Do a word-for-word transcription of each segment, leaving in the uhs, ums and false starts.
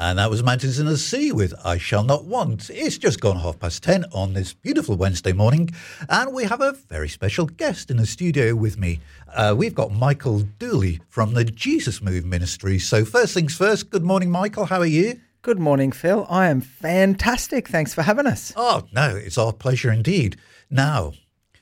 And that was Mountains in the Sea with I Shall Not Want. It's just gone half past ten on this beautiful Wednesday morning, and we have a very special guest in the studio with me. Uh, we've got Michael Dooley from the Jesus Move Ministry. So first things first, good morning, Michael. How are you? Good morning, Phil. I am fantastic. Thanks for having us. Oh, no, it's our pleasure indeed. Now,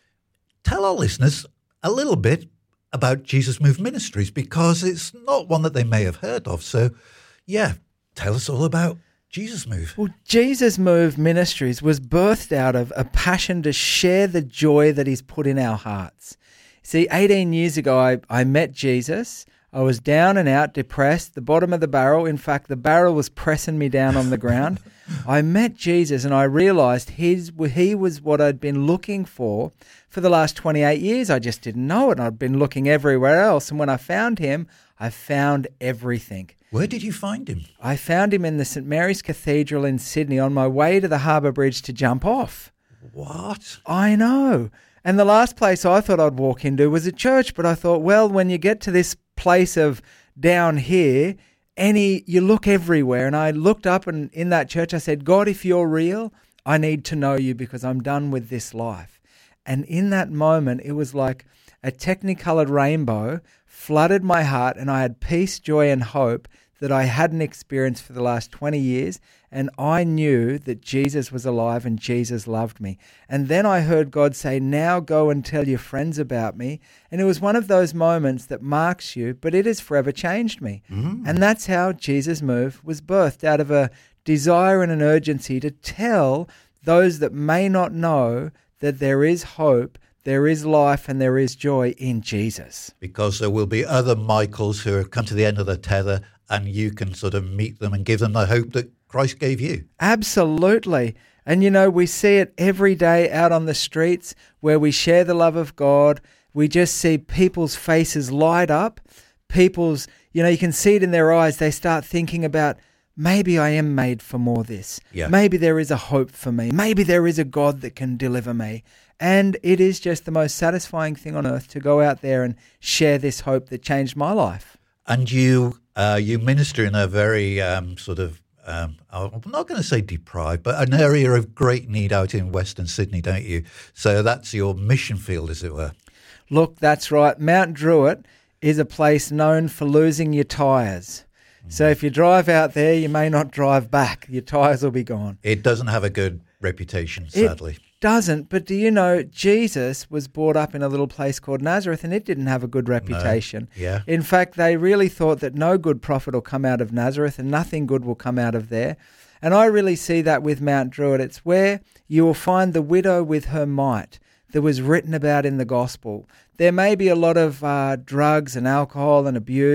tell our listeners a little bit about Jesus Move Ministries, because it's not one that they may have heard of. So, yeah, tell us all about Jesus Move. Well, Jesus Move Ministries was birthed out of a passion to share the joy that he's put in our hearts. See, eighteen years ago, I, I met Jesus. I was down and out, depressed, the bottom of the barrel. In fact, the barrel was pressing me down on the ground. I met Jesus and I realized his, he was what I'd been looking for for the last twenty-eight years. I just didn't know it. I'd been looking everywhere else. And when I found him, I found everything. Where did you find him? I found him in the Saint Mary's Cathedral in Sydney on my way to the Harbour Bridge to jump off. What? I know. And the last place I thought I'd walk into was a church, but I thought, well, when you get to this place of down here, any you look everywhere. And I looked up, and in that church I said, God, if you're real, I need to know you because I'm done with this life. And in that moment, it was like a technicolored rainbow flooded my heart, and I had peace, joy, and hope that I hadn't experienced for the last twenty years. And I knew that Jesus was alive and Jesus loved me. And then I heard God say, now go and tell your friends about me. And it was one of those moments that marks you, but it has forever changed me. Mm. And that's how Jesus Move was birthed, out of a desire and an urgency to tell those that may not know that there is hope, there is life, and there is joy in Jesus. Because there will be other Michaels who have come to the end of the tether, and you can sort of meet them and give them the hope that Christ gave you. Absolutely. And, you know, we see it every day out on the streets where we share the love of God. We just see people's faces light up. People's, you know, you can see it in their eyes. They start thinking about, maybe I am made for more this. Yeah. Maybe there is a hope for me. Maybe there is a God that can deliver me. And it is just the most satisfying thing on earth to go out there and share this hope that changed my life. And you uh, you minister in a very um, sort of, um, I'm not going to say deprived, but an area of great need out in Western Sydney, don't you? So that's your mission field, as it were. Look, that's right. Mount Druitt is a place known for losing your tyres. Mm. So if you drive out there, you may not drive back. Your tyres will be gone. It doesn't have a good reputation, sadly. It doesn't, but do you know, Jesus was brought up in a little place called Nazareth, and it didn't have a good reputation. No. Yeah. In fact, they really thought that no good prophet will come out of Nazareth and nothing good will come out of there. And I really see that with Mount Druitt. It's where you will find the widow with her mite that was written about in the gospel. There may be a lot of uh, drugs and alcohol and abuse